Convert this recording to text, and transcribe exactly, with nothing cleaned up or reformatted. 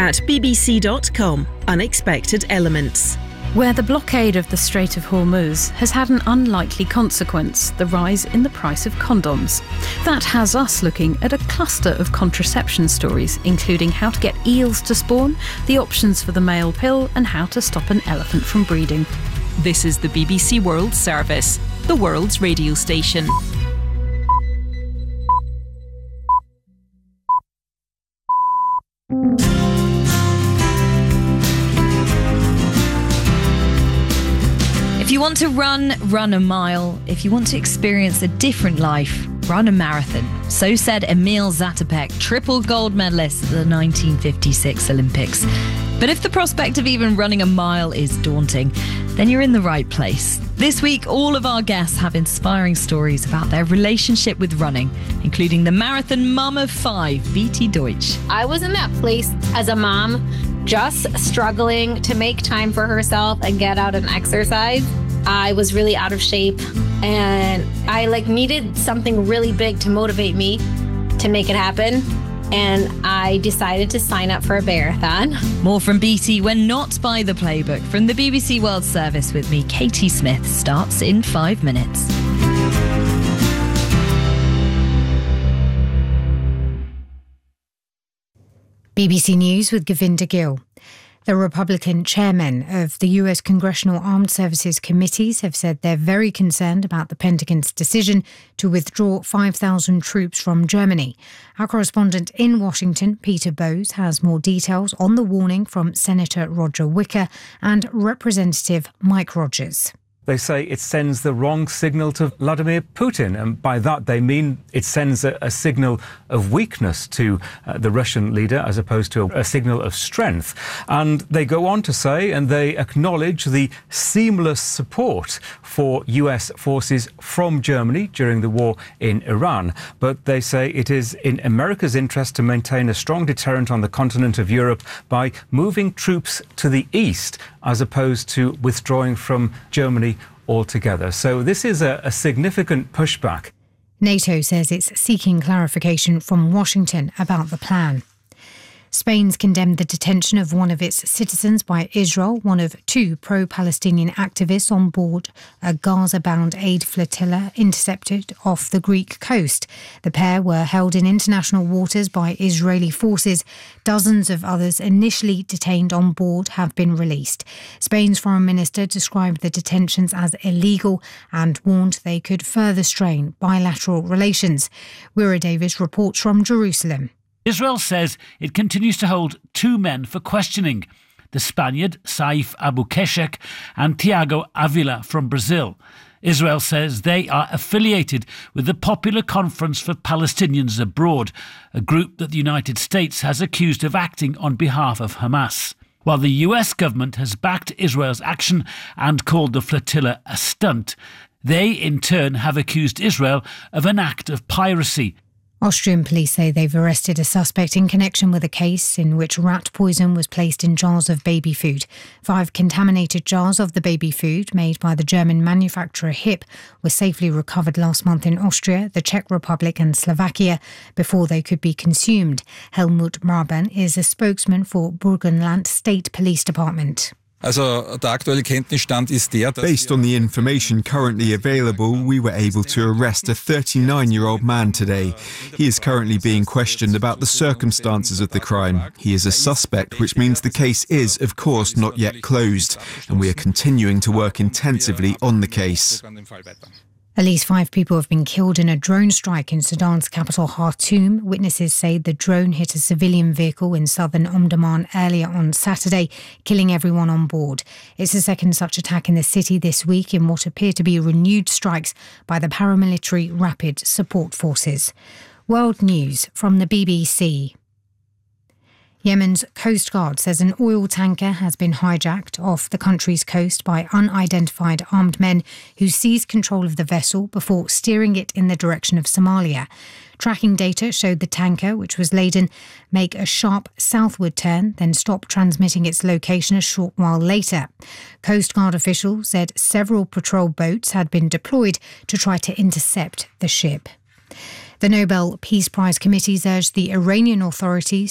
At b b c dot com, Unexpected Elements. Where the blockade of the Strait of Hormuz has had an unlikely consequence, the rise in the price of condoms. That has us looking at a cluster of contraception stories, including how to get eels to spawn, the options for the male pill, and how to stop an elephant from breeding. This is the B B C World Service, the world's radio station. If you want to run, run a mile. If you want to experience a different life, run a marathon. So said Emil Zatopek, triple gold medalist at the nineteen fifty-six Olympics. But if the prospect of even running a mile is daunting, then you're in the right place. This week, all of our guests have inspiring stories about their relationship with running, including the marathon mum of five, Viti Deutsch. I was in that place as a mom, just struggling to make time for herself and get out and exercise. I was really out of shape, and I like needed something really big to motivate me to make it happen. And I decided to sign up for a marathon. More from B T when not by the playbook. From the B B C World Service with me, Katie Smith, starts in five minutes. B B C News with Govinda Gill. The Republican chairmen of the U S Congressional Armed Services Committees have said they're very concerned about the Pentagon's decision to withdraw five thousand troops from Germany. Our correspondent in Washington, Peter Bowes, has more details on the warning from Senator Roger Wicker and Representative Mike Rogers. They say it sends the wrong signal to Vladimir Putin, and by that they mean it sends a, a signal of weakness to uh, the Russian leader as opposed to a, a signal of strength. And they go on to say, and they acknowledge the seamless support for U S forces from Germany during the war in Iran. But they say it is in America's interest to maintain a strong deterrent on the continent of Europe by moving troops to the east as opposed to withdrawing from Germany altogether. So this is a, a significant pushback. NATO says it's seeking clarification from Washington about the plan. Spain's condemned the detention of one of its citizens by Israel, one of two pro-Palestinian activists on board a Gaza-bound aid flotilla intercepted off the Greek coast. The pair were held in international waters by Israeli forces. Dozens of others initially detained on board have been released. Spain's foreign minister described the detentions as illegal and warned they could further strain bilateral relations. Wira Davis reports from Jerusalem. Israel says it continues to hold two men for questioning, the Spaniard Saif Abu Keshek and Tiago Avila from Brazil. Israel says they are affiliated with the Popular Conference for Palestinians Abroad, a group that the United States has accused of acting on behalf of Hamas. While the U S government has backed Israel's action and called the flotilla a stunt, they in turn have accused Israel of an act of piracy. Austrian police say they've arrested a suspect in connection with a case in which rat poison was placed in jars of baby food. Five contaminated jars of the baby food made by the German manufacturer H I P were safely recovered last month in Austria, the Czech Republic and Slovakia before they could be consumed. Helmut Marban is a spokesman for Burgenland State Police Department. Based on the information currently available, we were able to arrest a thirty-nine-year-old man today. He is currently being questioned about the circumstances of the crime. He is a suspect, which means the case is, of course, not yet closed, and we are continuing to work intensively on the case. At least five people have been killed in a drone strike in Sudan's capital Khartoum. Witnesses say the drone hit a civilian vehicle in southern Omdurman earlier on Saturday, killing everyone on board. It's the second such attack in the city this week in what appear to be renewed strikes by the paramilitary Rapid Support Forces. World News from the B B C. Yemen's Coast Guard says an oil tanker has been hijacked off the country's coast by unidentified armed men who seized control of the vessel before steering it in the direction of Somalia. Tracking data showed the tanker, which was laden, make a sharp southward turn, then stop transmitting its location a short while later. Coast Guard officials said several patrol boats had been deployed to try to intercept the ship. The Nobel Peace Prize committees urged the Iranian authorities